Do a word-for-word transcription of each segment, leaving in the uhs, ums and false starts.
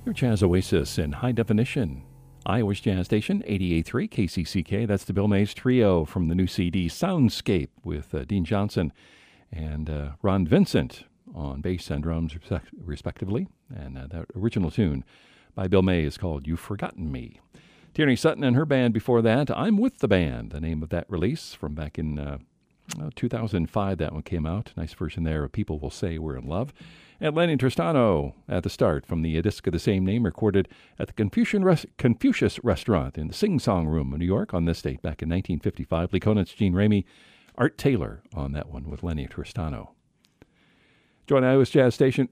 Your Jazz Oasis in high definition. Iowa's Jazz Station, eighty-eight point three K C C K. That's the Bill Mays Trio from the new C D Soundscape with uh, Dean Johnson and uh, Ron Vincent on bass and drums, respectively. And uh, that original tune by Bill Mays is called You've Forgotten Me. Tierney Sutton and her band before that, I'm With the Band, the name of that release from back in uh, two thousand five. That one came out. Nice version there of People Will Say We're in Love. And Lenny Tristano at the start from the disc of the same name, recorded at the Confucian Res- Confucius Restaurant in the Sing Song Room of New York on this date back in nineteen fifty-five. Lee Konitz, Gene Ramey, Art Taylor on that one with Lenny Tristano. Join Iowa's Jazz Station.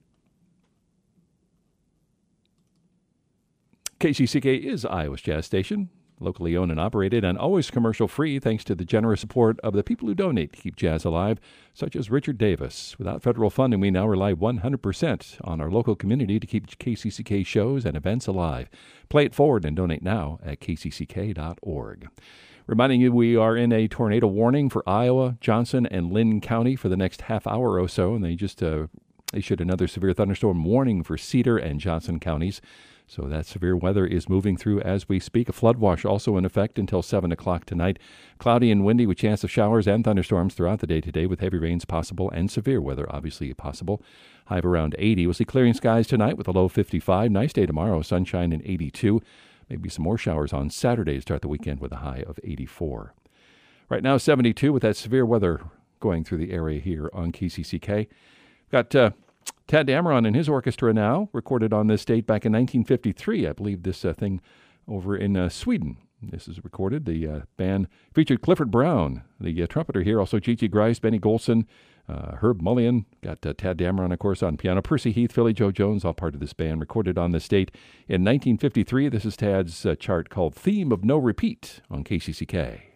K C C K is Iowa's Jazz Station, locally owned and operated and always commercial-free thanks to the generous support of the people who donate to keep jazz alive, such as Richard Davis. Without federal funding, we now rely one hundred percent on our local community to keep K C C K shows and events alive. Play it forward and donate now at k c c k dot org. Reminding you we are in a tornado warning for Iowa, Johnson, and Lynn County for the next half hour or so, and they just uh, issued another severe thunderstorm warning for Cedar and Johnson counties. So that severe weather is moving through as we speak. A flood watch also in effect until seven o'clock tonight. Cloudy and windy with chance of showers and thunderstorms throughout the day today with heavy rains possible and severe weather obviously possible. High of around eighty. We'll see clearing skies tonight with a low fifty-five. Nice day tomorrow, sunshine and eighty-two. Maybe some more showers on Saturday to start the weekend with a high of eighty-four. Right now seventy-two with that severe weather going through the area here on K C C K. Got uh, Tad Dameron and his orchestra now, recorded on this date back in nineteen fifty-three. I believe this uh, thing over in uh, Sweden. This is recorded. The uh, band featured Clifford Brown, the uh, trumpeter here, also Gigi Grice, Benny Golson, uh, Herb Mullion. Got uh, Tad Dameron, of course, on piano. Percy Heath, Philly Joe Jones, all part of this band, recorded on this date in nineteen fifty-three. This is Tad's uh, chart called Theme of No Repeat on K C C K.